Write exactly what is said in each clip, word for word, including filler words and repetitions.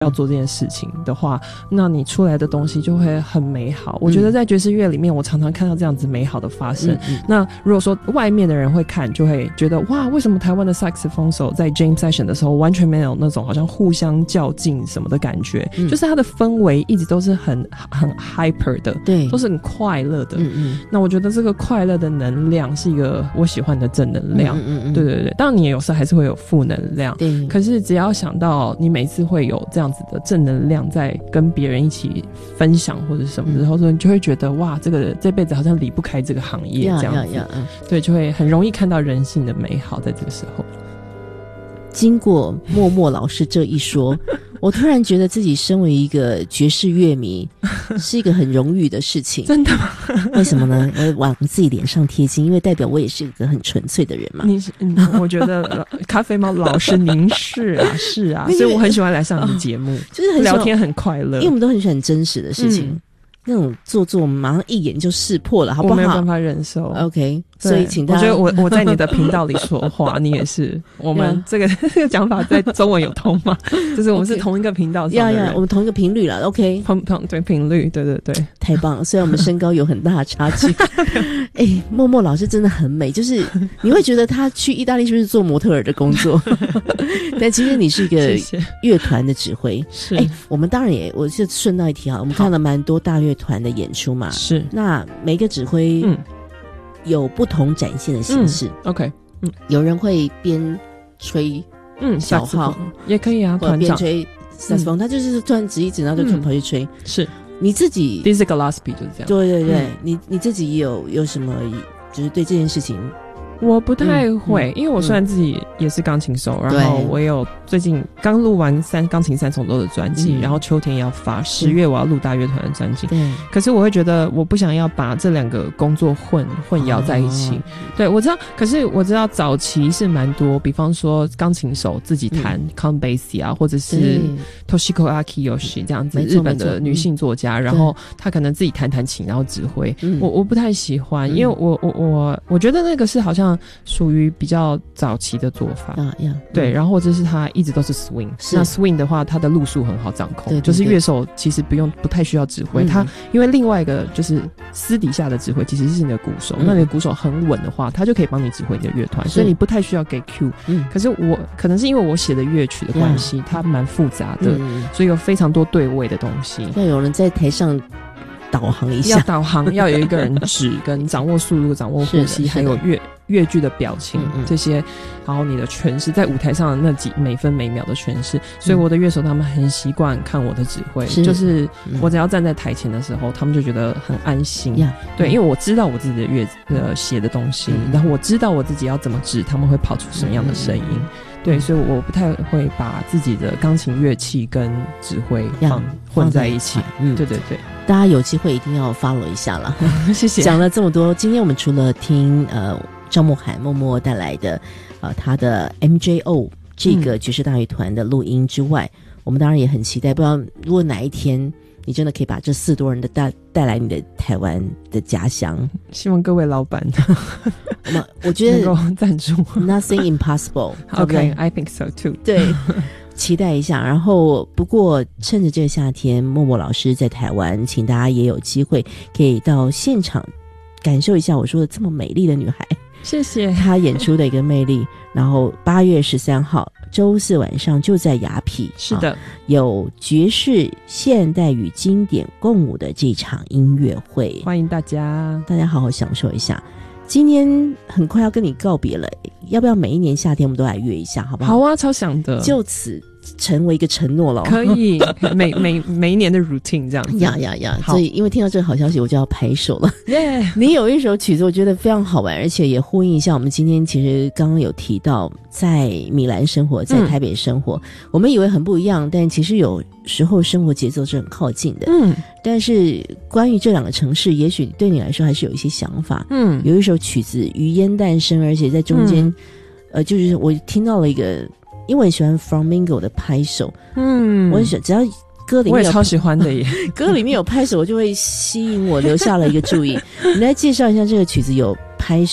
要做这件事情的话，那你出来的东西就会很美好。我觉得在爵士乐里面我常常看到这样子美好的发生、嗯嗯、那如果说外面的人会看，就会觉得哇，为什么台湾的萨克斯风手在 jam session 的时候完全没有那种好像互相较劲什么的感觉、嗯、就是它的氛围一直都是很很 hyper 的，对，都是很快乐的。嗯嗯，那我觉得这个快乐的能量是一个我喜欢的正能量。嗯嗯嗯，对对对，当然你有时候还是会有负能量，对，可是只要想到你每次会有这样子的正能量在跟别人一起分享或者什么之后、嗯、你就会觉得哇，这个这辈子好像离不开这个行业这样子， yeah, yeah, yeah. 对，就会很容易看到人性的美好在这个时候。 经过默默老师这一说我突然觉得自己身为一个爵士乐迷是一个很荣誉的事情。 真的吗？ 为什么呢？我往自己脸上贴金，因为代表我也是一个很纯粹的人嘛。 你是、嗯、我觉得咖啡猫老师您是啊是啊所以我很喜欢来上你的节目、哦、就是很聊天很快乐， 因为我们都很喜欢真实的事情、嗯，那种做作马上一眼就识破了，好不好？ 我没有办法忍受。 OK， 所以请大家， 我觉得我我在你的频道里说话你也是我们这个这个讲法在中文有通吗？就是我们是同一个频道上的人， yeah, yeah, 我们同一个频率啦。 OK， 同同对频率，对对对， 太棒了。虽然我们身高有很大的差距哎、欸，默默老师真的很美，就是你会觉得他去意大利是不是做模特儿的工作但其实你是一个乐团的指挥。是哎、欸，我们当然也我就顺道一提哈，我们看了蛮多大乐团的演出嘛，是那每个指挥嗯有不同展现的形式、嗯、OK， 嗯，有人会边吹嗯小号也可以啊， 或者边吹萨克斯风，他就是突然指一指然后就跑去吹、嗯、 是你自己 Dizzy Gillespie 就是这样。 对对对、嗯、你你自己有有什么就是对这件事情？ 我不太会、嗯嗯、因为我虽然自己也是钢琴手、嗯、然后我也有最近刚录完三钢琴三重奏的专辑、嗯、然后秋天也要发，十月我要录大乐团的专辑、嗯、可是我会觉得我不想要把这两个工作混混淆在一起、哦、对，我知道，可是我知道早期是蛮多，比方说钢琴手自己弹 count bass 啊、嗯、或者是 Toshiko Akiyoshi 这样子日本的女性作家、嗯、然后她可能自己弹弹琴然后指挥、嗯、我我不太喜欢、嗯、因为我我我我觉得那个是好像属于比较早期的做法啊呀，对，然后或者是他一直都是 swing， 是那 swing 的话，他的路数很好掌控，对对对，就是乐手其实不用不太需要指挥、嗯、他，因为另外一个就是私底下的指挥其实是你的鼓手、嗯，那你的鼓手很稳的话，他就可以帮你指挥你的乐团，所以你不太需要给 cue。嗯，可是我可能是因为我写的乐曲的关系，它蛮复杂的、嗯，所以有非常多对位的东西， 要有人在台上导航一下， 要导航，要有一个人指跟掌握速度、掌握呼吸，还有乐乐句的表情、嗯嗯、这些，然后你的诠释在舞台上的那几每分每秒的诠释，所以我的乐手他们很习惯看我的指挥，是就是我只要站在台前的时候，他们就觉得很安心。嗯、对，因为我知道我自己的乐呃写的东西、嗯，然后我知道我自己要怎么指，他们会跑出什么样的声音。嗯对，所以我不太会把自己的钢琴乐器跟指挥放混在一起。嗯，对对对， 大家有机会一定要 follow 一下了。 谢谢。 讲了这么多，今天我们除了听呃赵慕涵默默带来的呃他的 M J O 这个爵士大乐团的录音之外、嗯，我们当然也很期待，不知道如果哪一天你真的可以把这四多人的带带来你的台湾的家乡， 希望各位老板我我觉得能够赞助 Nothing impossible OK I think so too 对期待一下。然后不过趁着这个夏天，默默老师在台湾，请大家也有机会可以到现场感受一下我说的这么美丽的女孩， 谢谢她演出的一个魅力。然后八月十三号周四晚上就在雅痞， 是的、啊、 有爵士现代与经典共舞的这场音乐会， 欢迎大家大家好好享受一下。今年很快要跟你告别了，要不要每一年夏天我们都来约一下好不好？ 好啊，超想的， 就此成为一个承诺了。 可以每每每一年的 routine 这样子呀呀呀！所以因为听到这个好消息我就要拍手了。 耶、yeah ！ 你有一首曲子我觉得非常好玩，而且也呼应一下我们今天其实刚刚有提到在米兰生活，在台北生活、嗯、我们以为很不一样，但其实有时候生活节奏是很靠近的。嗯，但是关于这两个城市也许对你来说还是有一些想法。嗯，有一首曲子余烟诞生，而且在中间、嗯、呃就是我听到了一个，因为我很喜欢 Flamingo 的拍手。嗯，我很喜欢，只要歌里面有， 我也超喜欢的耶歌里面有拍手我就会吸引我，留下了一个注意你来介绍一下这个曲子有拍手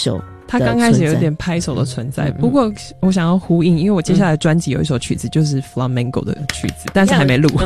他刚开始有点拍手的存在，不过我想要呼应，因为我接下来专辑有一首曲子就是 Flamenco 的曲子，但是还没录。